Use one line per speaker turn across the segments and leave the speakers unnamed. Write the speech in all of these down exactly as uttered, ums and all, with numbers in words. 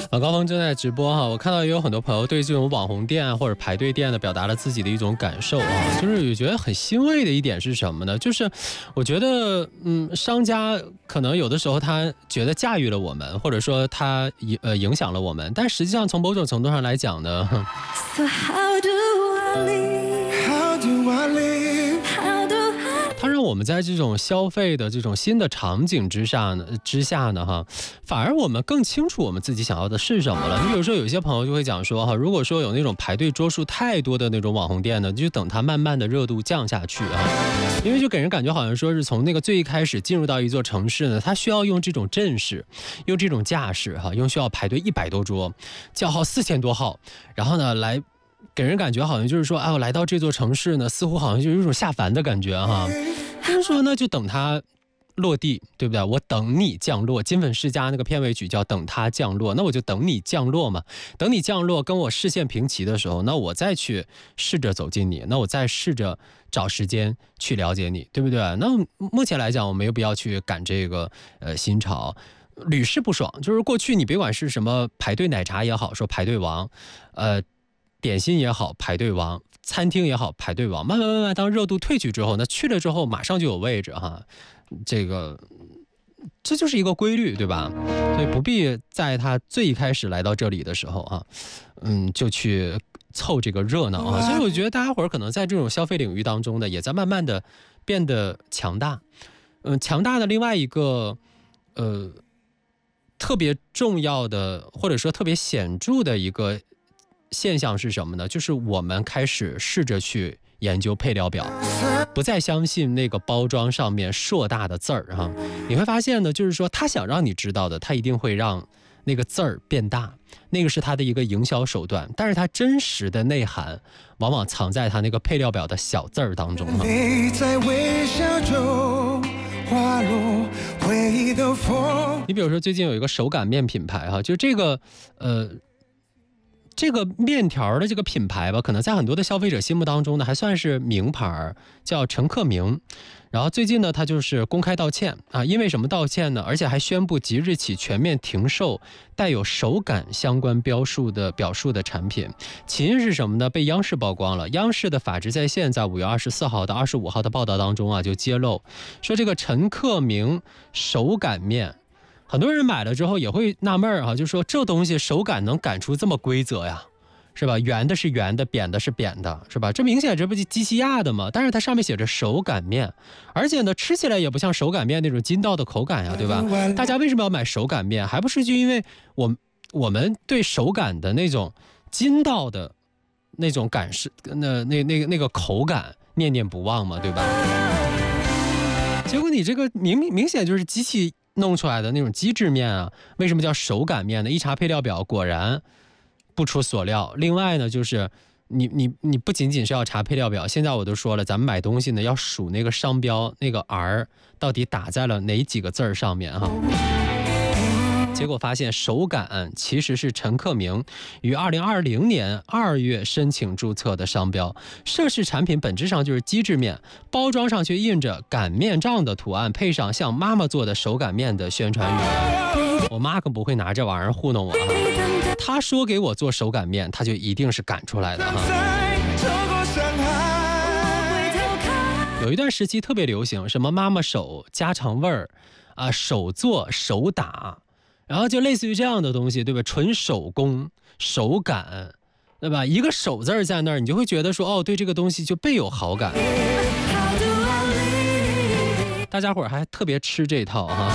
晚高峰正在直播哈，我看到也有很多朋友对这种网红店啊或者排队店呢表达了自己的一种感受啊，就是也觉得很欣慰的一点是什么呢？就是我觉得嗯，商家可能有的时候他觉得驾驭了我们，或者说他呃影响了我们，但实际上从某种程度上来讲呢
So how do I live? How do I live? How do I live?
它让我们在这种消费的这种新的场景之下呢，之下呢，哈，反而我们更清楚我们自己想要的是什么了。你比如说，有些朋友就会讲说，哈，如果说有那种排队桌数太多的那种网红店呢，就等它慢慢的热度降下去啊，因为就给人感觉好像说是从那个最一开始进入到一座城市呢，它需要用这种阵势，用这种架势哈，用需要排队一百多桌，叫号四千多号，然后呢来。给人感觉好像就是说，哎，我来到这座城市呢，似乎好像就有一种下凡的感觉哈。就是说呢，就等它落地，对不对？我等你降落。金粉世家那个片尾曲叫《等它降落》，那我就等你降落嘛。等你降落，跟我视线平齐的时候，那我再去试着走进你，那我再试着找时间去了解你，对不对？那目前来讲，我没有必要去赶这个呃新潮。屡试不爽，就是过去你别管是什么排队奶茶也好，说排队王，呃。点心也好，排队王；餐厅也好，排队王。慢慢慢慢，当热度退去之后，那去了之后马上就有位置哈。这个，这就是一个规律，对吧？所以不必在他最开始来到这里的时候啊，嗯，就去凑这个热闹啊。所以我觉得大家伙儿可能在这种消费领域当中呢，也在慢慢的变得强大。嗯，强大的另外一个，呃，特别重要的或者说特别显著的一个。现象是什么呢？就是我们开始试着去研究配料表，不再相信那个包装上面硕大的字儿哈。你会发现呢，就是说他想让你知道的，他一定会让那个字儿变大，那个是他的一个营销手段。但是他真实的内涵，往往藏在他那个配料表的小字儿当中哈。你比如说最近有一个手擀面品牌哈，就这个呃。这个面条的这个品牌吧，可能在很多的消费者心目当中呢，还算是名牌，叫陈克明。然后最近呢，他就是公开道歉啊，因为什么道歉呢？而且还宣布即日起全面停售带有手擀相关标述的表述的产品。起因是什么呢？被央视曝光了。央视的法治在线在五月二十四号到二十五号的报道当中啊，就揭露说这个陈克明手擀面。很多人买了之后也会纳闷啊，就说这东西手擀能擀出这么规则呀，是吧？圆的是圆的，扁的是扁的，是吧？这明显这不就机器压的吗？但是它上面写着手擀面，而且呢，吃起来也不像手擀面那种筋道的口感呀，对吧？大家为什么要买手擀面？还不是就因为我我们对手擀的那种筋道的那种感是那那那个那个口感念念不忘嘛，对吧？结果你这个明明显就是机器弄出来的那种机制面啊，为什么叫手擀面呢？一查配料表，果然不出所料。另外呢，就是你你你不仅仅是要查配料表，现在我都说了，咱们买东西呢要数那个商标，那个 R 到底打在了哪几个字儿上面哈。结果发现手擀其实是陈克明于二零二零年二月申请注册的商标，涉事产品本质上就是机制面，包装上却印着擀面杖的图案，配上像妈妈做的手擀面的宣传语。我妈可不会拿这玩意儿糊弄我哈，她说给我做手擀面，她就一定是擀出来的哈。有一段时期特别流行什么妈妈手、家常味儿啊，手做手打。然后就类似于这样的东西，对吧？纯手工手擀，对吧？一个手字在那儿，你就会觉得说，哦，对这个东西就倍有好感。大家伙儿还特别吃这套哈。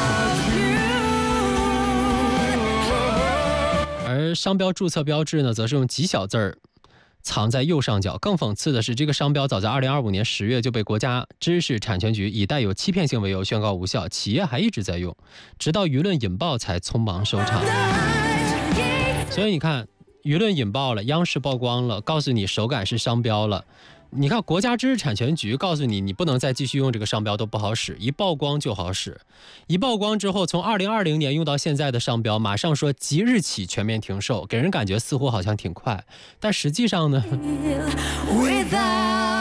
而商标注册标志呢，则是用极小字儿藏在右上角。更讽刺的是，这个商标早在二零二五年十月就被国家知识产权局以带有欺骗性为由宣告无效，企业还一直在用，直到舆论引爆才匆忙收场。所以你看，舆论引爆了，央视曝光了，告诉你手擀是商标了。你看国家知识产权局告诉你，你不能再继续用这个商标都不好使，一曝光就好使。一曝光之后，从二零二零年用到现在的商标，马上说即日起全面停售，给人感觉似乎好像挺快，但实际上呢，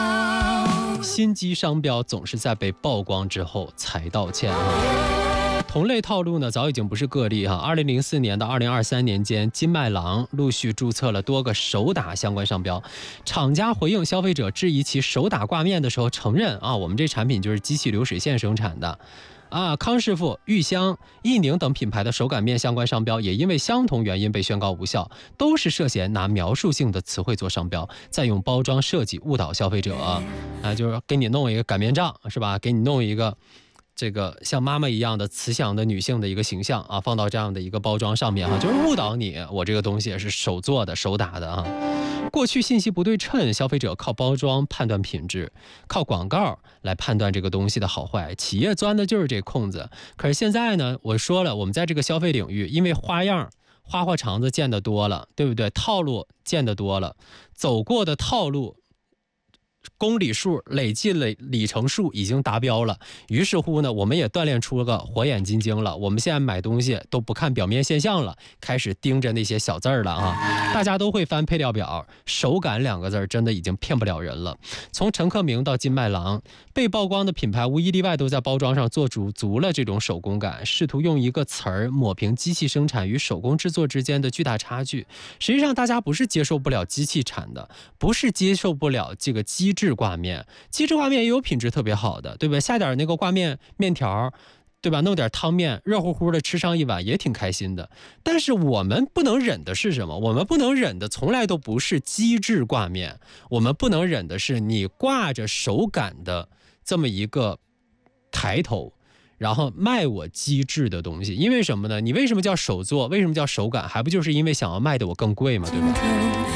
心机商标总是在被曝光之后才道歉啊。 同类套路呢，早已经不是个例哈。二零零四年到二零二三年间，金麦郎陆续注册了多个手打相关商标。厂家回应消费者质疑其手打挂面的时候，承认啊，我们这产品就是机器流水线生产的。啊，康师傅、裕香、益宁等品牌的手擀面相关商标也因为相同原因被宣告无效，都是涉嫌拿描述性的词汇做商标，再用包装设计误导消费者。啊，就是给你弄一个擀面杖是吧？给你弄一个这个像妈妈一样的慈祥的女性的一个形象啊，放到这样的一个包装上面哈，就是误导你，我这个东西是手做的、手打的啊。过去信息不对称，消费者靠包装判断品质，靠广告来判断这个东西的好坏，企业钻的就是这空子。可是现在呢，我说了，我们在这个消费领域，因为花样花花肠子见得多了，对不对？套路见得多了，走过的套路公里数累计了里程数已经达标了，于是乎呢，我们也锻炼出了个火眼金睛了。我们现在买东西都不看表面现象了，开始盯着那些小字儿了啊！大家都会翻配料表，手感两个字儿真的已经骗不了人了。从陈克明到金麦郎，被曝光的品牌无一例外都在包装上做足足了这种手工感，试图用一个词儿抹平机器生产与手工制作之间的巨大差距。实际上，大家不是接受不了机器产的，不是接受不了这个机制挂面，机制挂面也有品质特别好的，对吧？下点那个挂面面条，对吧？弄点汤面，热乎乎的吃上一碗也挺开心的。但是我们不能忍的是什么？我们不能忍的从来都不是机制挂面，我们不能忍的是你挂着手感的这么一个抬头，然后卖我机制的东西。因为什么呢？你为什么叫手做？为什么叫手感？还不就是因为想要卖的我更贵嘛，对吧？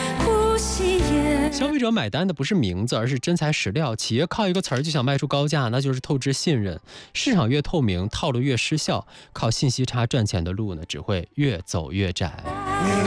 消费者买单的不是名字，而是真材实料。企业靠一个词儿就想卖出高价，那就是透支信任。市场越透明，套路越失效，靠信息差赚钱的路呢，只会越走越窄。